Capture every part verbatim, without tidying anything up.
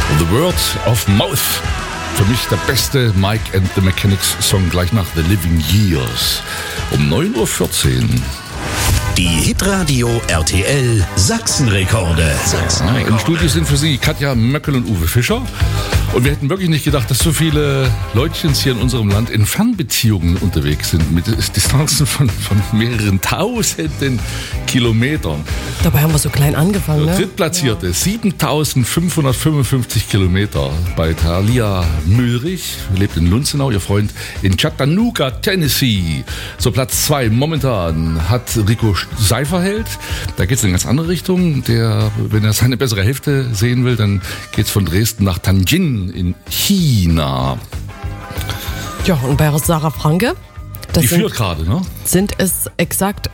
The Word of Mouth. Für mich der beste Mike and the Mechanics Song gleich nach The Living Years. Um neun Uhr vierzehn. Die Hitradio R T L Sachsenrekorde. Ja, im Studio sind für Sie Katja Möckel und Uwe Fischer. Und wir hätten wirklich nicht gedacht, dass so viele Leutchens hier in unserem Land in Fernbeziehungen unterwegs sind, mit Distanzen von, von mehreren tausenden Kilometern. Dabei haben wir so klein angefangen, ne? Drittplatzierte, ja. siebentausendfünfhundertfünfundfünfzig Kilometer bei Thalia Mühlrich, lebt in Lunzenau, ihr Freund in Chattanooga, Tennessee. So, Platz zwei momentan hat Rico Seiferheld. Da geht es in eine ganz andere Richtung. Der, wenn er seine bessere Hälfte sehen will, dann geht es von Dresden nach Tianjin in China. Ja, und bei Sarah Franke? Das Die sind, führt gerade, ne? Sind es exakt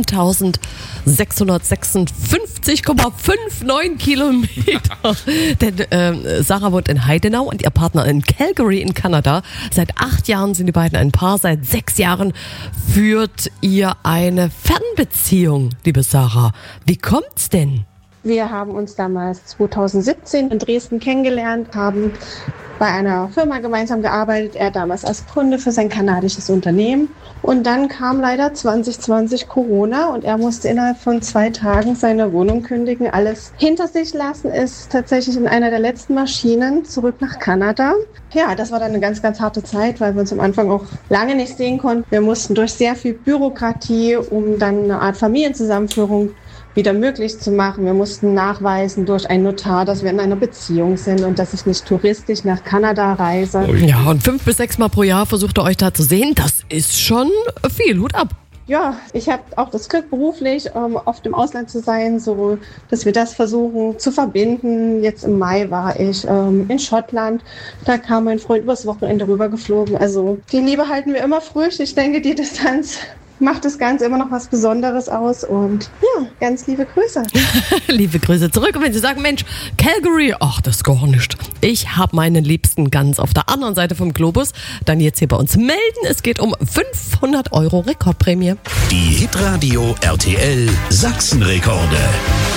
siebentausendsechshundertsechsundfünfzig Komma neunundfünfzig Kilometer. Denn äh, Sarah wohnt in Heidenau und ihr Partner in Calgary in Kanada. Seit acht Jahren sind die beiden ein Paar. Seit sechs Jahren führt ihr eine Fernbeziehung, liebe Sarah. Wie kommt's denn? Wir haben uns damals zweitausendsiebzehn in Dresden kennengelernt, haben bei einer Firma gemeinsam gearbeitet, er damals als Kunde für sein kanadisches Unternehmen. Und dann kam leider zwanzig zwanzig Corona und er musste innerhalb von zwei Tagen seine Wohnung kündigen, alles hinter sich lassen, ist tatsächlich in einer der letzten Maschinen zurück nach Kanada. Ja, das war dann eine ganz, ganz harte Zeit, weil wir uns am Anfang auch lange nicht sehen konnten. Wir mussten durch sehr viel Bürokratie, um dann eine Art Familienzusammenführung wieder möglich zu machen. Wir mussten nachweisen durch einen Notar, dass wir in einer Beziehung sind und dass ich nicht touristisch nach Kanada reise. Ja, und fünf bis sechs Mal pro Jahr versucht ihr euch da zu sehen. Das ist schon viel. Hut ab. Ja, ich habe auch das Glück, beruflich ähm, oft im Ausland zu sein, so dass wir das versuchen zu verbinden. Jetzt im Mai war ich ähm, in Schottland. Da kam mein Freund übers Wochenende rübergeflogen. Also die Liebe halten wir immer frisch. Ich denke, die Distanz macht das Ganze immer noch was Besonderes aus und ja, ganz liebe Grüße. Liebe Grüße zurück. Und wenn Sie sagen, Mensch, Calgary, ach, das ist gar nicht. Ich habe meinen Liebsten ganz auf der anderen Seite vom Globus. Dann jetzt hier bei uns melden. Es geht um fünfhundert Euro Rekordprämie. Die Hitradio R T L Sachsenrekorde.